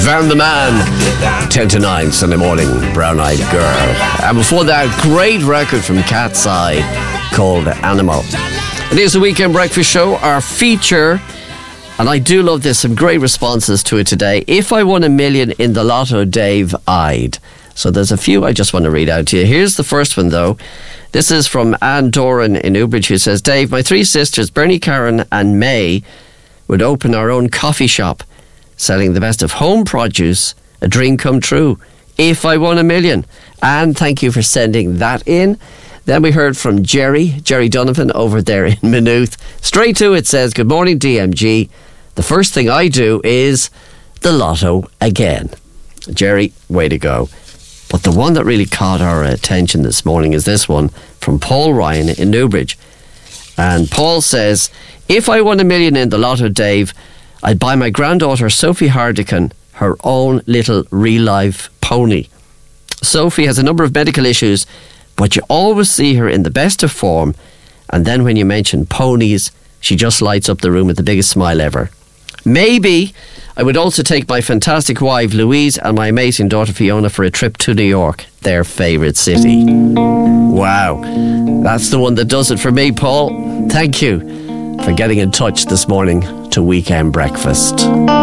Van the Man, 10 to 9 Sunday morning, Brown Eyed Girl. And before that, great record from Cat's Eye called Animal. It is the Weekend Breakfast Show, our feature, and I do love this, some great responses to it today. If I won $1 million in the lotto, Dave, I'd. So there's a few I just want to read out to you. Here's the first one though. This is from Anne Doran in Newbridge, who says, Dave, my 3 sisters, Bernie, Karen and May, would open our own coffee shop, selling the best of home produce, a dream come true, if I won $1 million. And thank you for sending that in. Then we heard from Jerry Donovan over there in Maynooth. Straight to it, says, good morning DMG. The first thing I do is the lotto again. Jerry, way to go. But the one that really caught our attention this morning is this one from Paul Ryan in Newbridge. And Paul says, if I won $1 million in the lotto, Dave, I'd buy my granddaughter Sophie Hardican her own little real-life pony. Sophie has a number of medical issues, but you always see her in the best of form, and then when you mention ponies, she just lights up the room with the biggest smile ever. Maybe I would also take my fantastic wife Louise and my amazing daughter Fiona for a trip to New York, their favourite city. Wow, that's the one that does it for me, Paul. Thank you for getting in touch this morning to Weekend Breakfast.